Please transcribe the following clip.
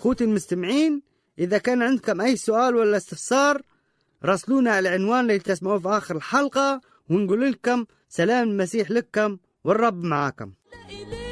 أخوتي المستمعين، إذا كان عندكم أي سؤال ولا استفسار راسلونا على العنوان اللي تسمعوه في آخر الحلقة، ونقول لكم سلام المسيح لكم والرب معاكم.